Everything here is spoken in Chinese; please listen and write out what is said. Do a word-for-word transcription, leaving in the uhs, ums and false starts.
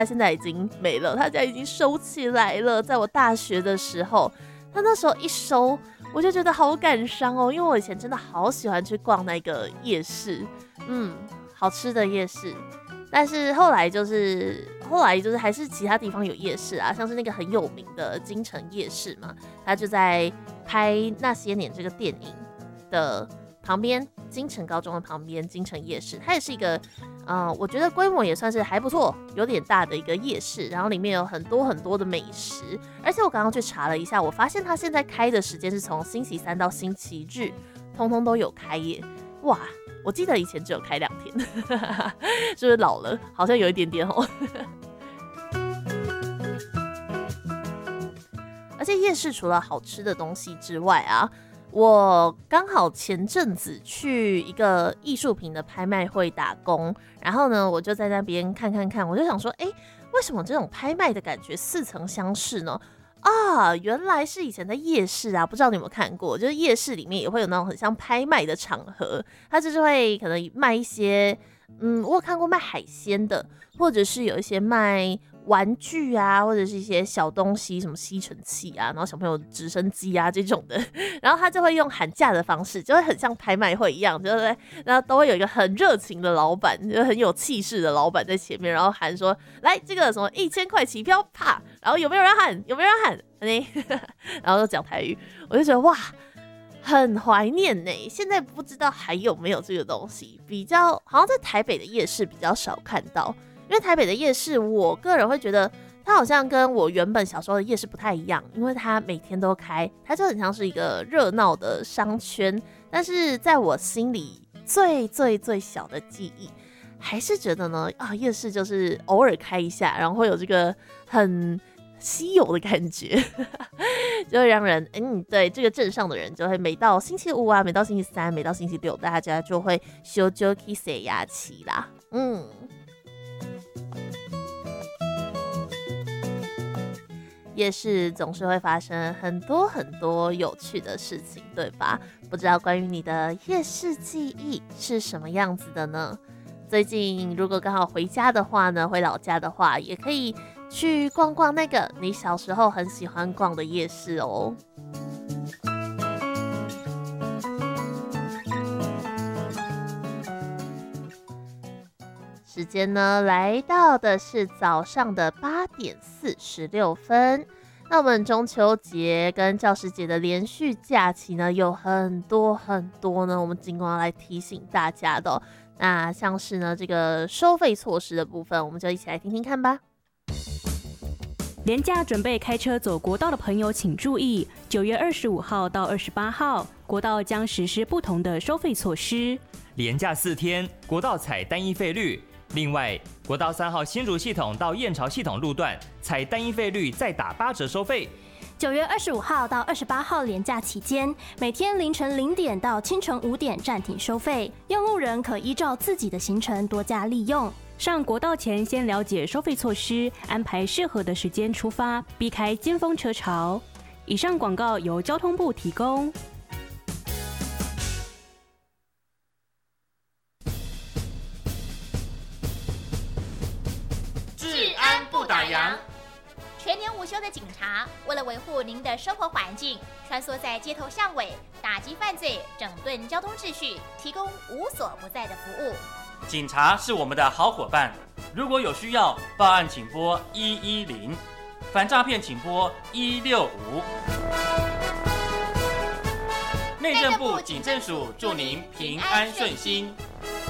他现在已经没了，他家已经收起来了。在我大学的时候，他那时候一收，我就觉得好感伤哦，因为我以前真的好喜欢去逛那个夜市，嗯，好吃的夜市。但是后来就是后来就是还是其他地方有夜市啊，像是那个很有名的京城夜市嘛，他就在拍那些年这个电影的旁边，京城高中的旁边，京城夜市，它也是一个，呃，我觉得规模也算是还不错，有点大的一个夜市，然后里面有很多很多的美食，而且我刚刚去查了一下，我发现它现在开的时间是从星期三到星期日，通通都有开耶，哇！我记得以前只有开两天，是不是老了？好像有一点点哦。而且夜市除了好吃的东西之外啊，我刚好前阵子去一个艺术品的拍卖会打工，然后呢，我就在那边看看看，我就想说，哎，为什么这种拍卖的感觉似曾相识呢？啊，原来是以前在夜市啊，不知道你有没有看过？就是夜市里面也会有那种很像拍卖的场合，它就是会可能卖一些，嗯，我有看过卖海鲜的，或者是有一些卖玩具啊，或者是一些小东西，什么吸尘器啊，然后小朋友直升机啊这种的，然后他就会用喊价的方式，就会很像拍卖会一样，对不对？然后都会有一个很热情的老板，就很有气势的老板在前面，然后喊说：“来，这个什么一千块起票，啪！”然后有没有人喊？有没有人喊？然后就讲台语，我就觉得哇，很怀念呢。现在不知道还有没有这个东西，比较好像在台北的夜市比较少看到。因为台北的夜市，我个人会觉得它好像跟我原本小时候的夜市不太一样，因为它每天都开，它就很像是一个热闹的商圈。但是在我心里最最最小的记忆，还是觉得呢，啊，夜市就是偶尔开一下，然后会有这个很稀有的感觉，就会让人，嗯，对这个镇上的人，就会每到星期五啊，每到星期三，每到星期六，大家就会修就去洗牙期啦，嗯。夜市总是会发生很多很多有趣的事情，对吧？不知道关于你的夜市记忆是什么样子的呢？最近如果刚好回家的话呢，回老家的话，也可以去逛逛那个你小时候很喜欢逛的夜市哦。时间呢，来到的是早上的八点四十六分。那我们中秋节跟教师节的连续假期呢，有很多很多呢，我们尽管要来提醒大家的、哦。那像是呢这个收费措施的部分，我们就一起来听听看吧。 连假准备开车走国道的朋友请注意，九月二十五号到二十八号，国道将实施不同的收费措施。 连假四天，国道采单一费率。另外，国道三号新竹系统到燕巢系统路段采单一费率再打八折收费。 九月二十五号到二十八号连假期间，每天凌晨零点到清晨五点暂停收费，用路人可依照自己的行程多加利用。 上国道前先了解收费措施，安排适合的时间出发，避开尖峰车潮。以上广告由交通部提供。 治安不打烊。 全年无休的警察，为了维护您的生活环境，穿梭在街头巷尾，打击犯罪，整顿交通秩序，提供无所不在的服务。 警察是我们的好伙伴，如果有需要报案，请拨一一零，反诈骗请拨一六五。内政部警政署祝您平安顺心。